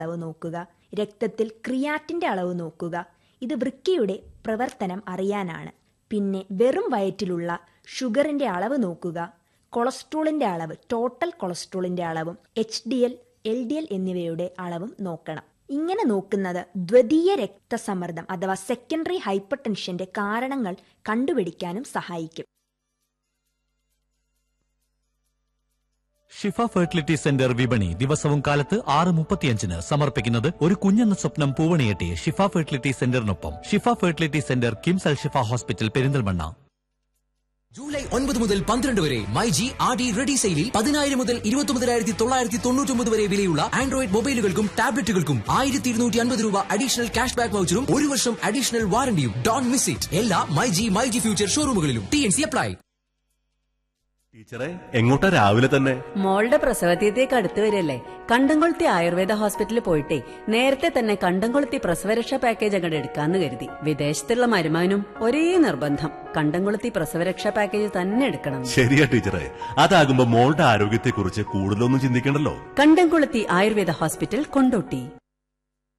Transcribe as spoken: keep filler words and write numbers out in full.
അളവ് നോക്കുക. രക്തത്തിൽ ക്രിയാറ്റിന്റെ അളവ് നോക്കുക. ഇത് വൃക്കയുടെ പ്രവർത്തനം അറിയാനാണ്. പിന്നെ വെറും വയറ്റിലുള്ള ഷുഗറിന്റെ അളവ് നോക്കുക. കൊളസ്ട്രോളിന്റെ അളവ്, ടോട്ടൽ കൊളസ്ട്രോളിന്റെ അളവും H D L, L D L എന്നിവയുടെ അളവും നോക്കണം. ഇങ്ങനെ നോക്കുന്നത് ദ്വിതീയ രക്തസമ്മർദ്ദം അഥവാ സെക്കൻഡറി ഹൈപ്പർ ടെൻഷന്റെ കാരണങ്ങൾ കണ്ടുപിടിക്കാനും സഹായിക്കും. ഷിഫ ഫെർട്ടിലിറ്റി സെന്റർ വിപണി ദിവസവും കാലത്ത് ആറ് മുപ്പത്തിയഞ്ചിന് സമർപ്പിക്കുന്നത് ഒരു കുഞ്ഞെന്ന സ്വപ്നം പൂവണിയെട്ടി ഷിഫ ഫെർട്ടിലിറ്റി സെന്ററിനൊപ്പം. ഷിഫ ഫെർട്ടിലിറ്റി സെന്റർ കിംസ് അൽ ഷിഫ ഹോസ്പിറ്റൽ പെരിന്തൽമണ്ണ. ജൂലൈ ഒൻപത് മുതൽ പന്ത്രണ്ട് വരെ മൈജി ആർ ഡി റെഡി സെയിലിൽ പതിനായിരം മുതൽ ഇരുപത്തി ഒമ്പതിനായിരത്തി തൊള്ളായിരത്തി തൊണ്ണൂറ്റി ഒമ്പത് വരെ വിലയുള്ള ആൻഡ്രോയിഡ് മൊബൈലുകൾക്കും ടാബ്ലറ്റുകൾക്കും ആയിരത്തി ഇരുന്നൂറ്റി അൻപത് രൂപ അഡീഷണൽ ക്യാഷ് ബാക്ക് വൗച്ചറും ഒരു വർഷം അഡീഷണൽ വാറണ്ടിയും. Don't miss it. എല്ലാ myG myG future ഷോറൂമുകളിലും. T N C apply. ടീച്ചറെ, എങ്ങോട്ടാ രാവിലെ തന്നെ? മോളുടെ പ്രസവതീയത്തേക്ക് അടുത്ത് വരില്ലേ, കണ്ടംകൊളുത്തി ആയുർവേദ ഹോസ്പിറ്റലിൽ പോയിട്ടേ നേരത്തെ തന്നെ കണ്ടംകൊളുത്തി പ്രസവരക്ഷാ പാക്കേജ് അങ്ങോട്ട് എടുക്കാന്ന് കരുതി. വിദേശത്തുള്ള മരുമാനും ഒരേ നിർബന്ധം, കണ്ടംകൊളുത്തി പ്രസവരക്ഷാ പാക്കേജ് തന്നെ എടുക്കണം. ശരിയാ ടീച്ചറെ, അതാകുമ്പോ മോളുടെ ആരോഗ്യത്തെ കുറിച്ച് കൂടുതലൊന്നും ചിന്തിക്കണ്ടല്ലോ. കണ്ടംകൊളുത്തി ആയുർവേദ ഹോസ്പിറ്റൽ, കൊണ്ടോട്ടി.